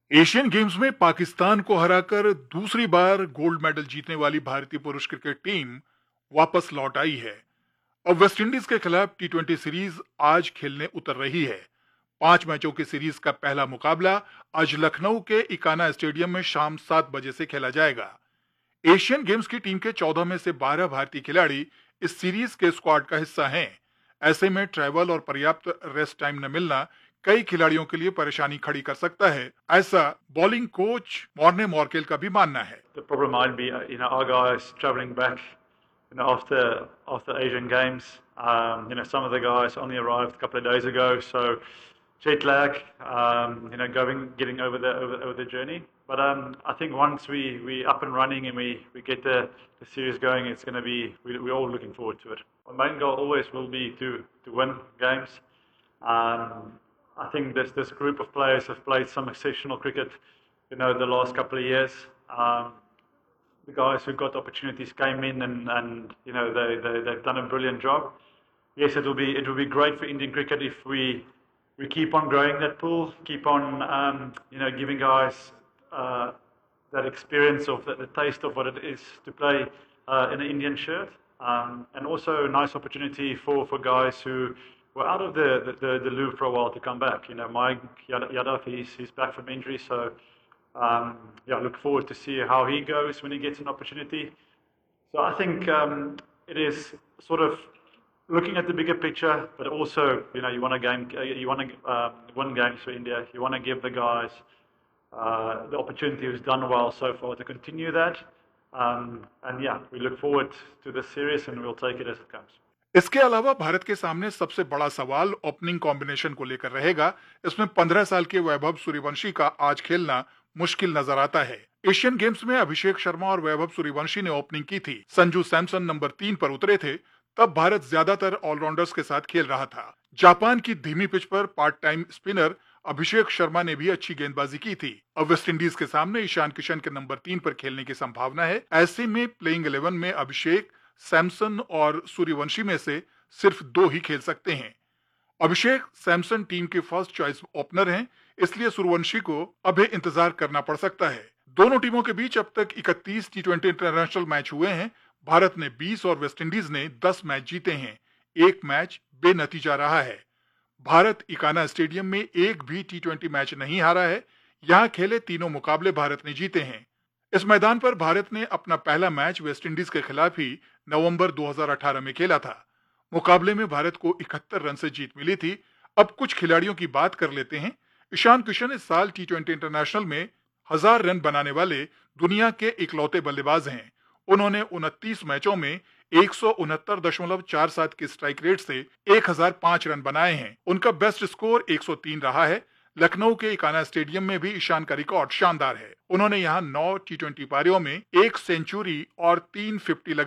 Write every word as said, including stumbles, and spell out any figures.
Asian games में पाकिस्तान को हराकर दूसरी बार गोल्ड मेडल जीतने वाली भारतीय पुरुष क्रिकेट टीम वापस लौट आई है। अब वेस्टइंडीज के खिलाफ टी ट्वेंटी सीरीज आज खेलने उतर रही है। पांच मैचों की सीरीज का पहला मुकाबला आज लखनऊ के इकाना स्टेडियम में शाम सात बजे से खेला जाएगा। एशियन गेम्स की टीम के चौदह में से बारह भारतीय खिलाड़ी इस सीरीज के स्क्वाड का हिस्सा हैं। ऐसे में ट्रैवल और पर्याप्त रेस्ट टाइम न मिलना कई खिलाड़ियों के लिए परेशानी खड़ी कर सकता है, ऐसा बॉलिंग कोच मॉर्ने मॉर्केल का भी मानना है। The problem might be, uh, you know, our guys travelling back, you know, after after Asian Games. Um, you know, some of the guys only arrived a couple of days ago, so jet lag. Um, you know, going getting over the over, over the journey. But um, I think once we we up and running and we we get the, the series going, it's going to be we, we're all looking forward to it. Our main goal always will be to to win games. Um, I think this this group of players have played some exceptional cricket, you know, the last couple of years. Um, the guys who got opportunities came in and, and you know they, they they've done a brilliant job. Yes, it will be it will be great for Indian cricket if we we keep on growing that pool, keep on um, you know giving guys uh, that experience of the, the taste of what it is to play uh, in an Indian shirt, um, and also a nice opportunity for, for guys who were out of the, the, the loop for a while to come back. You know, Mike Yadav, he's, he's back from injury, so um, yeah, I look forward to see how he goes when he gets an opportunity. So I think um, it is sort of looking at the bigger picture, but also, you know, you want to game, you want to uh, win games for India. You want to give the guys uh, the opportunity who's done well so far to continue that. Um, and yeah, we look forward to this series and we'll take it as it comes. इसके अलावा भारत के सामने सबसे बड़ा सवाल opening combination को लेकर रहेगा। इसमें पंद्रह साल के वैभव सूर्यवंशी का आज खेलना मुश्किल नजर आता है। एशियन गेम्स में अभिषेक शर्मा और वैभव सूर्यवंशी ने ओपनिंग की थी। संजू सैमसन नंबर तीन पर उतरे थे। तब भारत ज्यादातर ऑलराउंडर्स के साथ खेल रहा था। जापान की धीमी पिच पर part time spinner Abhishek Sharma ने भी अच्छी गेंदबाजी की थी। अब वेस्टइंडीज के सामने ईशान किशन के नंबर तीन पर खेलने की संभावना है। ऐसे में प्लेइंग इलेवन में अभिषेक, सैमसन और सूर्यवंशी में से सिर्फ दो ही खेल सकते हैं। अभिषेक सैमसन टीम के फर्स्ट चॉइस ओपनर हैं, इसलिए सूर्यवंशी को अभी इंतजार करना पड़ सकता है। दोनों टीमों के बीच अब तक इकतीस टी ट्वेंटी इंटरनेशनल मैच हुए हैं। भारत ने बीस और वेस्टइंडीज ने दस मैच जीते हैं। एक मैच बेनतीजा रहा है। भारत इकाना स्टेडियम में एक भी टी ट्वेंटी मैच नहीं हारा है। यहाँ खेले तीनों मुकाबले भारत ने जीते हैं। इस मैदान पर भारत ने अपना पहला मैच वेस्टइंडीज के खिलाफ ही नवंबर दो हज़ार अठारह में खेला था। मुकाबले में भारत को इकहत्तर रन से जीत मिली थी। अब कुछ खिलाड़ियों की बात कर लेते हैं। ईशान किशन इस साल टी ट्वेंटी इंटरनेशनल में हजार रन बनाने वाले दुनिया के इकलौते बल्लेबाज हैं। उन्होंने उनतीस मैचों में एक सौ उनहत्तर दशमलव चार सात की स्ट्राइक रेट से एक हज़ार पाँच रन बनाए हैं। उनका बेस्ट स्कोर एक सौ तीन रहा है। लखनऊ के इकाना स्टेडियम में भी ईशान का रिकॉर्ड शानदार है। उन्होंने यहाँ नौ टी ट्वेंटी पारियों में एक सेंचुरी और तीन फिफ्टी